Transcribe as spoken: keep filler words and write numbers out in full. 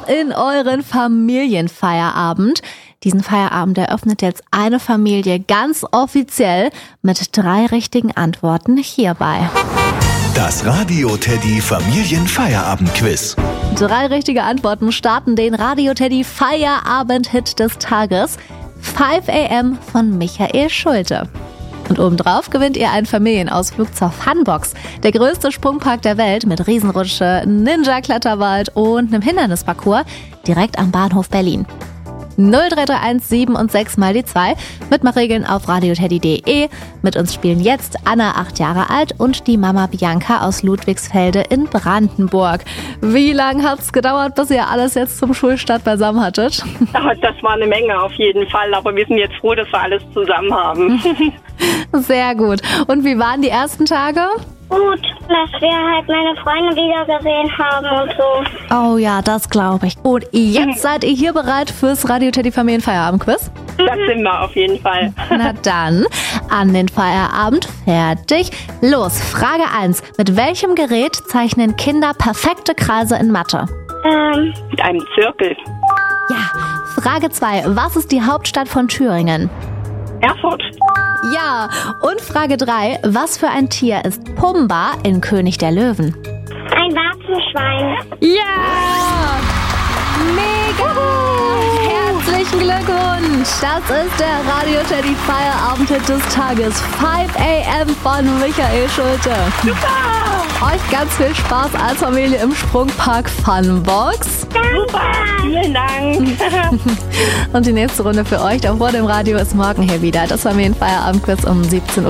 in euren Familienfeierabend. Diesen Feierabend eröffnet jetzt eine Familie ganz offiziell mit drei richtigen Antworten hierbei. Das Radio Teddy Familienfeierabend-Quiz. Drei richtige Antworten starten den Radio Teddy Feierabend-Hit des Tages. five a m von Michael Schulte. Und obendrauf gewinnt ihr einen Familienausflug zur Funbox. Der größte Sprungpark der Welt mit Riesenrutsche, Ninja-Kletterwald und einem Hindernisparcours direkt am Bahnhof Berlin. null drei drei eins sieben und sechs mal die zwei. Mitmachregeln auf radioteddy punkt de. Mit uns spielen jetzt Anna, acht Jahre alt, und die Mama Bianca aus Ludwigsfelde in Brandenburg. Wie lange hat es gedauert, bis ihr alles jetzt zum Schulstart beisammen hattet? Das war eine Menge auf jeden Fall, aber wir sind jetzt froh, dass wir alles zusammen haben. Sehr gut. Und wie waren die ersten Tage? Gut, dass wir halt meine Freunde wieder gesehen haben und so. Oh ja, das glaube ich. Und jetzt seid ihr hier bereit fürs Radio Teddy Familienfeierabend-Quiz? Das sind wir auf jeden Fall. Na dann, an den Feierabend, fertig. Los, Frage eins. Mit welchem Gerät zeichnen Kinder perfekte Kreise in Mathe? Ähm, Mit einem Zirkel. Ja. Frage zwei. Was ist die Hauptstadt von Thüringen? Erfurt. Ja. Und Frage drei. Was für ein Tier ist Pumba in König der Löwen? ein Warzenschwein. Ja! Mega! Herzlichen Glückwunsch! Das ist der Radio Teddy Feierabend-Hit des Tages. five a m von Michael Schulte. Super! Euch ganz viel Spaß als Familie im Sprungpark Funbox. Super! Vielen Dank! Und die nächste Runde für euch da vor dem Radio ist morgen hier wieder. Das Familienfeierabend-Quiz um siebzehn Uhr.